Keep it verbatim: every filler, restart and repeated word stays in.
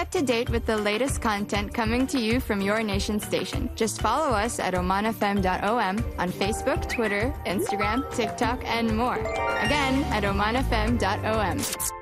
up to date with the latest content coming to you from your nation station. Just follow us at oman f m dot o m on Facebook, Twitter, Instagram, TikTok, and more. Again, at oman f m dot o m.